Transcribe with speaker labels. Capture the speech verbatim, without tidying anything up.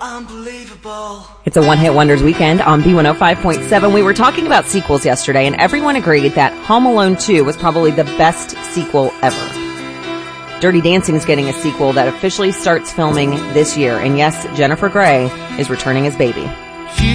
Speaker 1: unbelievable.
Speaker 2: It's a one-hit wonders weekend on B one oh five point seven. We were talking about sequels yesterday, and everyone agreed that Home Alone two was probably the best sequel ever. Dirty Dancing is getting a sequel that officially starts filming this year. And yes, Jennifer Grey is returning as Baby.